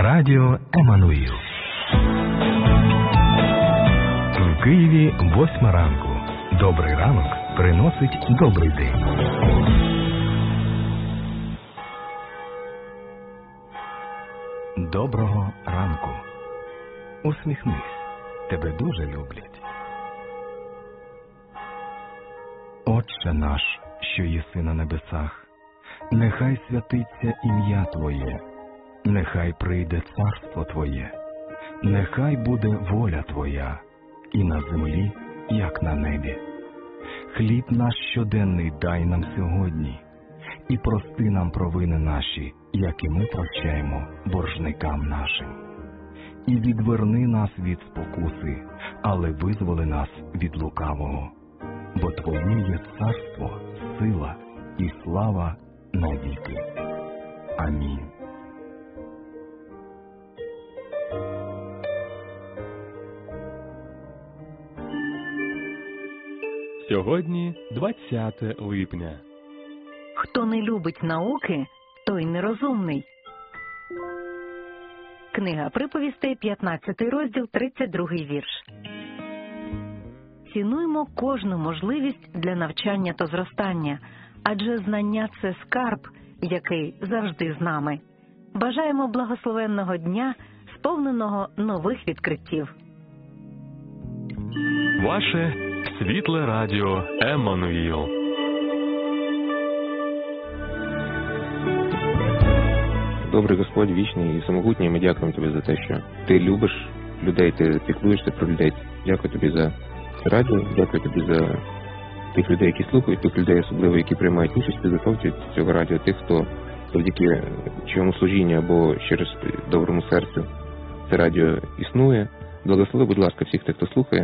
Радіо Еммануїл. В Києві 8 ранку. Добрий ранок приносить добрий день. Доброго ранку. Усміхнись. Тебе дуже люблять. Отче наш, що єси на небесах, нехай святиться ім'я Твоє, нехай прийде царство Твоє, нехай буде воля Твоя, і на землі, як на небі. Хліб наш щоденний дай нам сьогодні, і прости нам провини наші, як і ми прощаємо боржникам нашим. І відверни нас від спокуси, але визволи нас від лукавого. Бо Твоє є царство, сила і слава навіки. Амінь. Сьогодні 20 липня. Хто не любить науки, той нерозумний. Книга приповістей, 15 розділ, 32 вірш. Цінуймо кожну можливість для навчання та зростання, адже знання – це скарб, який завжди з нами. Бажаємо благословенного дня, сповненого нових відкриттів. Ваше світле радіо Еммануїл. Добрий Господь, вічний і самогутній, ми дякуємо Тобі за те, що Ти любиш людей, Ти піклуєшся про людей. Дякую Тобі за радіо, дякую Тобі за тих людей, які слухають, тих людей особливо, які приймають участь, підготовці цього радіо, тих, хто завдяки чому служінню або через доброму серцю це радіо існує. Благослови, будь ласка, всіх тих, хто слухає.